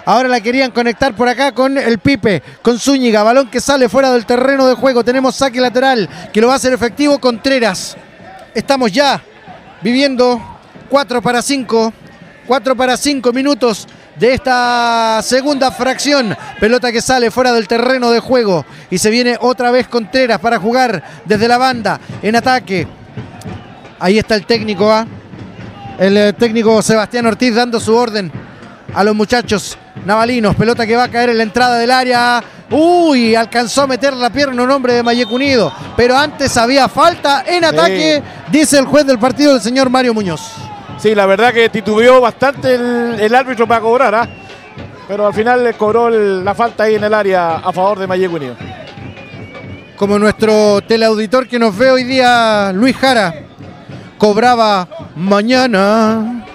Ahora la querían conectar por acá con el Pipe, con Zúñiga. Balón que sale fuera del terreno de juego. Tenemos saque lateral que lo va a hacer efectivo Contreras. Estamos ya viviendo 4 para 5 minutos de esta segunda fracción. Pelota que sale fuera del terreno de juego y se viene otra vez Contreras para jugar desde la banda en ataque. Ahí está el técnico, el técnico Sebastián Ortiz dando su orden a los muchachos navalinos. Pelota que va a caer en la entrada del área. Uy, alcanzó a meter la pierna un hombre de Malleco Unido, pero antes había falta en ataque, dice el juez del partido, el señor Mario Muñoz. Sí, la verdad que titubeó bastante el árbitro para cobrar, pero al final le cobró la falta ahí en el área a favor de Malleco Unido. Como nuestro teleauditor que nos ve hoy día, Luis Jara, cobraba mañana.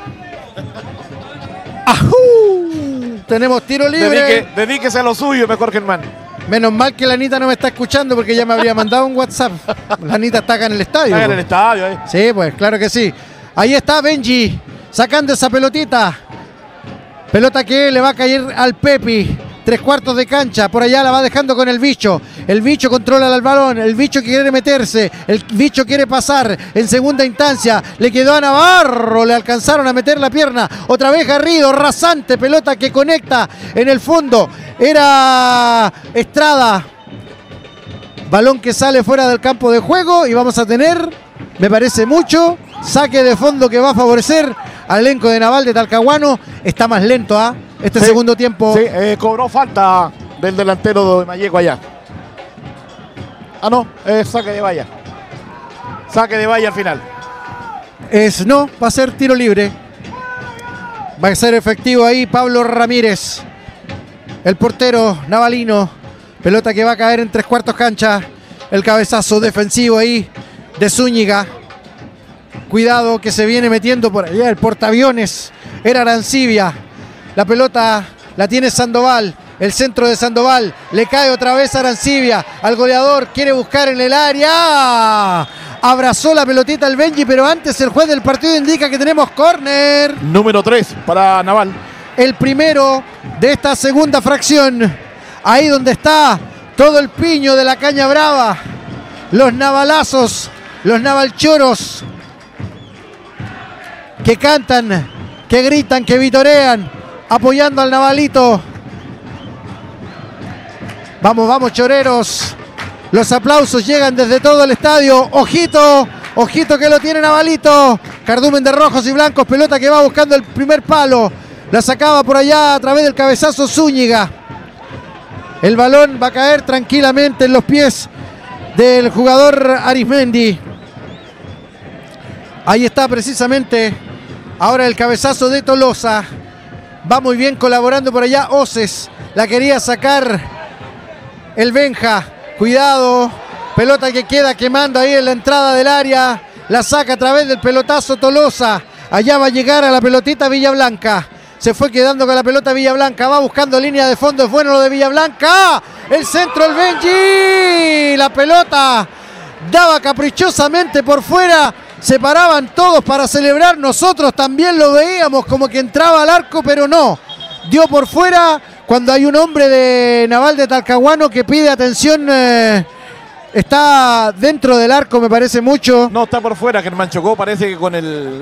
¡Ajú! Tenemos tiro libre. Dedíquese a lo suyo, mejor Germán. Menos mal que la Anita no me está escuchando porque ya me habría mandado un WhatsApp. La Anita está acá en el estadio. Está en el estadio, Sí, pues claro que sí. Ahí está Benji sacando esa pelotita. Pelota que le va a caer al Pepi. 3/4 de cancha. Por allá la va dejando con el Bicho. El Bicho controla el balón. El Bicho quiere meterse. El Bicho quiere pasar. En segunda instancia le quedó a Navarro. Le alcanzaron a meter la pierna. Otra vez Garrido. Rasante. Pelota que conecta en el fondo. Era Estrada. Balón que sale fuera del campo de juego. Y vamos a tener, me parece mucho, saque de fondo que va a favorecer al elenco de Naval de Talcahuano. Está más lento, este segundo tiempo. Sí, cobró falta del delantero de Malleco allá. No, saque de valla. Saque de valla al final. No, va a ser tiro libre. Va a ser efectivo ahí Pablo Ramírez, el portero navalino. Pelota que va a caer en 3/4 cancha. El cabezazo defensivo ahí de Zúñiga. Cuidado que se viene metiendo por allá el portaaviones. Era Arancibia. La pelota la tiene Sandoval. El centro de Sandoval. Le cae otra vez Arancibia. Al goleador. Quiere buscar en el área. Abrazó la pelotita el Benji, pero antes el juez del partido indica que tenemos córner. Número 3 para Naval. El primero de esta segunda fracción. Ahí donde está todo el piño de la caña brava. Los navalazos. Los navalchoros. Que cantan, que gritan, que vitorean, apoyando al Navalito. Vamos, vamos, choreros. Los aplausos llegan desde todo el estadio. Ojito, ojito que lo tiene Navalito. Cardumen de rojos y blancos. Pelota que va buscando el primer palo. La sacaba por allá a través del cabezazo Zúñiga. El balón va a caer tranquilamente en los pies del jugador Arismendi. Ahí está precisamente ahora el cabezazo de Tolosa. Va muy bien colaborando por allá Oces. La quería sacar el Benja. Cuidado. Pelota que queda quemando ahí en la entrada del área. La saca a través del pelotazo Tolosa. Allá va a llegar a la pelotita Villablanca. Se fue quedando con la pelota Villablanca. Va buscando línea de fondo. Es bueno lo de Villablanca. El centro el Benji. La pelota daba caprichosamente por fuera. Se paraban todos para celebrar. Nosotros también lo veíamos como que entraba al arco, pero no. Dio por fuera cuando hay un hombre de Naval de Talcahuano que pide atención. Está dentro del arco, me parece mucho. No, está por fuera, Germán chocó. Parece que con el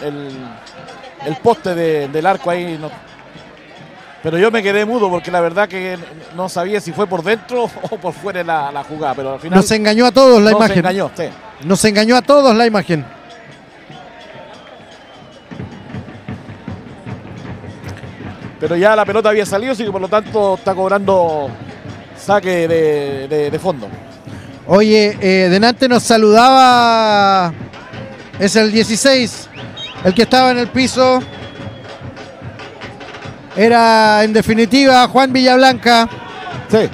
poste del arco ahí. No. Pero yo me quedé mudo porque la verdad que no sabía si fue por dentro o por fuera la jugada. Pero al final nos engañó a todos la imagen. Nos engañó, sí. Nos engañó a todos la imagen. Pero ya la pelota había salido, así que por lo tanto está cobrando saque de fondo. Oye, delante nos saludaba, es el 16, el que estaba en el piso. Era en definitiva Juan Villablanca. Sí.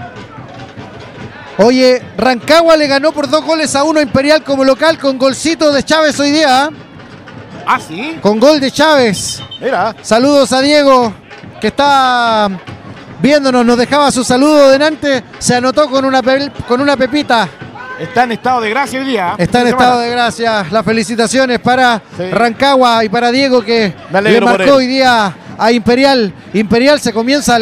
Oye, Rancagua le ganó por 2-1 a Imperial como local con golcito de Chávez hoy día. ¿Ah, sí? Con gol de Chávez. Mira. Saludos a Diego, que está viéndonos, nos dejaba su saludo delante. Se anotó con una pepita. Está en estado de gracia hoy día. Está en estado de gracia. Las felicitaciones para Rancagua y para Diego, que le marcó hoy día a Imperial. Imperial se comienza a